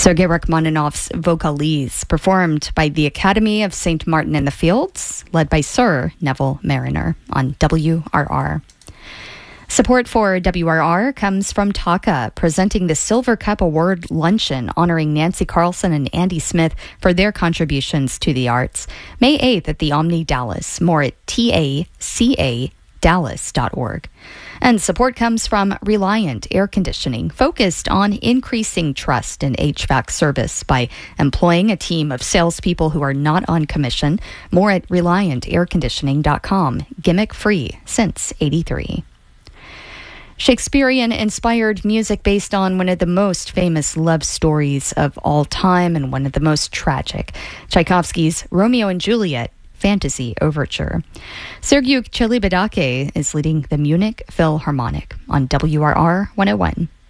Sergei Rachmaninoff's Vocalise, performed by the Academy of St. Martin in the Fields, led by Sir Neville Mariner on WRR. Support for WRR comes from Taka, presenting the Silver Cup Award Luncheon, honoring Nancy Carlson and Andy Smith for their contributions to the arts. May 8th at the Omni Dallas. More at tacadallas.org. And support comes from Reliant Air Conditioning, focused on increasing trust in HVAC service by employing a team of salespeople who are not on commission. More at ReliantAirConditioning.com. Gimmick free since '83. Shakespearean-inspired music based on one of the most famous love stories of all time and one of the most tragic, Tchaikovsky's Romeo and Juliet Fantasy Overture. Sergiu Celibidache is leading the Munich Philharmonic on WRR 101.